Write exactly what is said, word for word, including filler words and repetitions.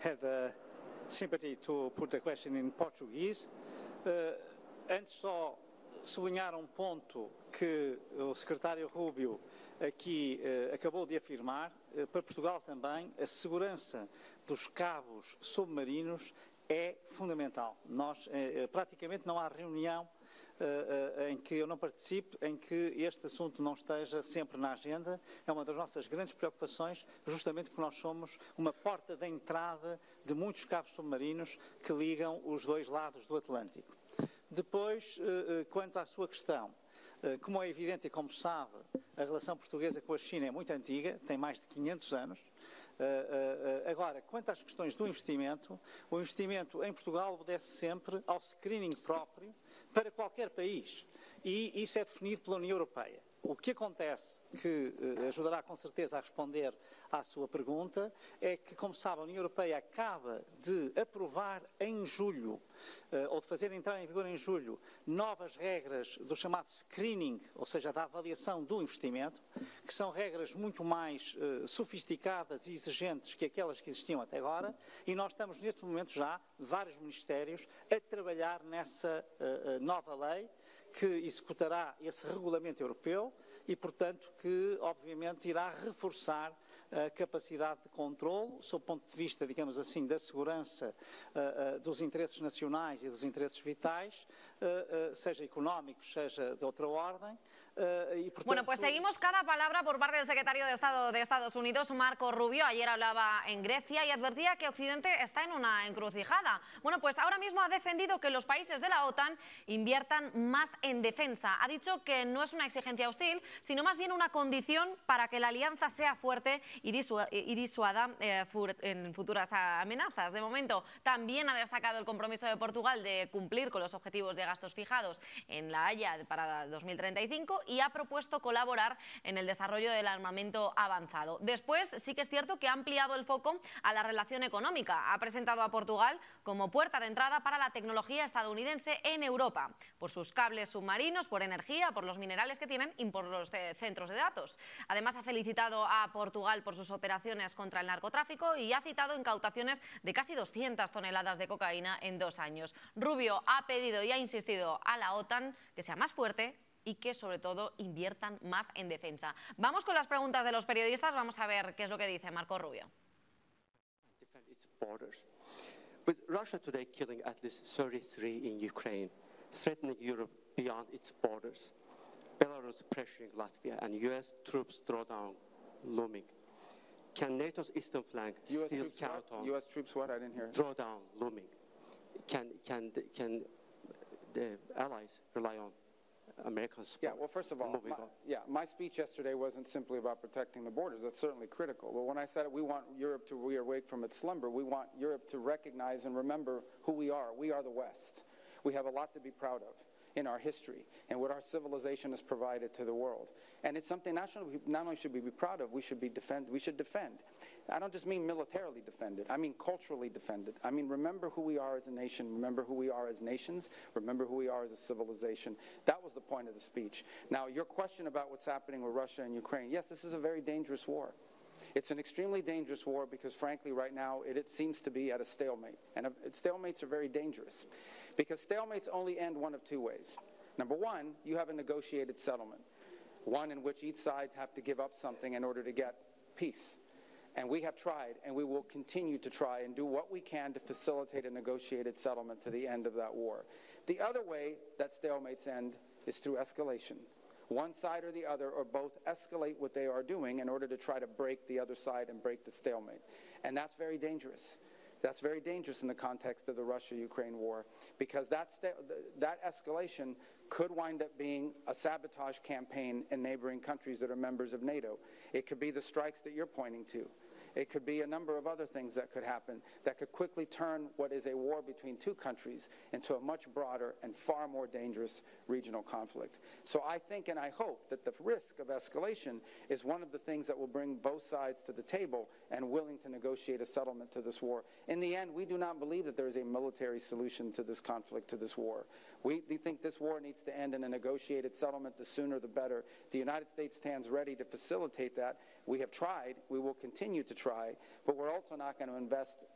have the sympathy to put the question in Portuguese. Uh, antes só sublinhar um ponto que o secretário Rubio aqui uh, acabou de afirmar. Uh, para Portugal também, a segurança dos cabos submarinos é fundamental. Nós, uh, praticamente não há reunião Uh, uh, em que eu não participe, em que este assunto não esteja sempre na agenda. É uma das nossas grandes preocupações, justamente porque nós somos uma porta de entrada de muitos cabos submarinos que ligam os dois lados do Atlântico. Depois, uh, uh, quanto à sua questão, uh, como é evidente e como sabe, a relação portuguesa com a China é muito antiga, tem mais de quinhentos anos. Uh, uh, uh, agora, quanto às questões do investimento, o investimento em Portugal obedece sempre ao screening próprio para qualquer país, e isso é definido pela União Europeia. O que acontece, que uh, ajudará com certeza a responder à sua pergunta, é que, como sabe, a União Europeia acaba de aprovar em julho, uh, ou de fazer entrar em vigor em julho, novas regras do chamado screening, ou seja, da avaliação do investimento, que são regras muito mais uh, sofisticadas e exigentes que aquelas que existiam até agora, e nós estamos neste momento já, vários ministérios, a trabalhar nessa uh, uh, nova lei, que executará esse regulamento europeu e, portanto, que obviamente irá reforçar a capacidade de controle, sob o ponto de vista, digamos assim, da segurança uh, uh, dos interesses nacionais e dos interesses vitais, uh, uh, seja económicos, seja de outra ordem. Uh, y, portanto, bueno, pues seguimos cada palabra por parte del secretario de Estado de Estados Unidos, Marco Rubio. Ayer hablaba en Grecia y advertía que Occidente está en una encrucijada. Bueno, pues ahora mismo ha defendido que los países de la OTAN inviertan más en defensa. Ha dicho que no es una exigencia hostil, sino más bien una condición para que la alianza sea fuerte y disuada, y disuada eh, en futuras amenazas. De momento, también ha destacado el compromiso de Portugal de cumplir con los objetivos de gastos fijados en La Haya para dos mil treinta y cinco y ha propuesto colaborar en el desarrollo del armamento avanzado. Después, sí que es cierto que ha ampliado el foco a la relación económica. Ha presentado a Portugal como puerta de entrada para la tecnología estadounidense en Europa, por sus cables submarinos, por energía, por los minerales que tienen y por los centros de datos. Además, ha felicitado a Portugal por sus operaciones contra el narcotráfico y ha citado incautaciones de casi doscientas toneladas de cocaína en dos años. Rubio ha pedido y ha insistido a la OTAN que sea más fuerte y que, sobre todo, inviertan más en defensa. Vamos con las preguntas de los periodistas. Vamos a ver qué es lo que dice Marco Rubio. With Russia today killing at least thirty-three in Ukraine, threatening Europe beyond its borders, Belarus pressuring Latvia, and U S troops drawdown looming. Can NATO's eastern flank still count on U S troops what? I didn't hear. Drawdown looming. Can can can the allies rely on American support? Yeah, well, first of all, my, yeah, my speech yesterday wasn't simply about protecting the borders. That's certainly critical. But when I said we want Europe to reawake from its slumber, we want Europe to recognize and remember who we are. We are the West. We have a lot to be proud of in our history and what our civilization has provided to the world. And it's something not only, not only should we be proud of, we should be defend, we should defend. I don't just mean militarily defend it, I mean culturally defend it. I mean remember who we are as a nation, remember who we are as nations, remember who we are as a civilization. That was the point of the speech. Now, your question about what's happening with Russia and Ukraine, yes, this is a very dangerous war. It's an extremely dangerous war because, frankly, right now it, it seems to be at a stalemate. And uh, stalemates are very dangerous because stalemates only end one of two ways. Number one, you have a negotiated settlement, one in which each side have to give up something in order to get peace. And we have tried, and we will continue to try and do what we can to facilitate a negotiated settlement to the end of that war. The other way that stalemates end is through escalation. One side or the other, or both, escalate what they are doing in order to try to break the other side and break the stalemate. And that's very dangerous. That's very dangerous in the context of the Russia-Ukraine war, because that, that escalation could wind up being a sabotage campaign in neighboring countries that are members of NATO. It could be the strikes that you're pointing to. It could be a number of other things that could happen that could quickly turn what is a war between two countries into a much broader and far more dangerous regional conflict. So I think and I hope that the risk of escalation is one of the things that will bring both sides to the table and willing to negotiate a settlement to this war. In the end, we do not believe that there is a military solution to this conflict, to this war. We, we think this war needs to end in a negotiated settlement. The sooner the better. The United States stands ready to facilitate that. We have tried. We will continue to try. But we're also not going to invest